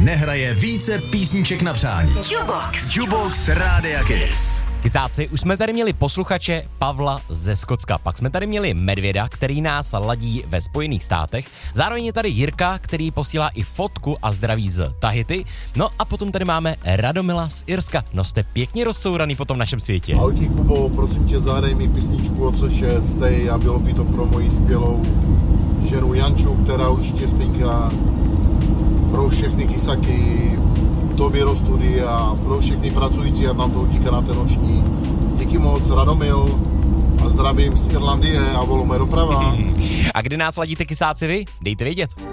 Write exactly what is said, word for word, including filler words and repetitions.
nehraje více písniček na přání. Jukebox. Jukebox Rádia Kiss. Kysáci, už jsme tady měli posluchače Pavla ze Skotska, pak jsme tady měli Medvěda, který nás ladí ve Spojených státech, zároveň je tady Jirka, který posílá i fotku a zdraví z Tahiti, no a potom tady máme Radomila z Irska. No jste pěkně rozcouraný po tom našem světě. Ahojky Kubo, prosím tě, zahraj mi písničku od šestej a bylo by to pro moji skvělou ženu Janču, která určitě spinká, pro všechny kysaky, tobě do studia, pro všechny pracující, jak nám to utíká na ten noční. Díky moc, Radomil a zdravím z Irlandie a volome doprava. A kdy nás ladíte Kysáci vy? Dejte vědět.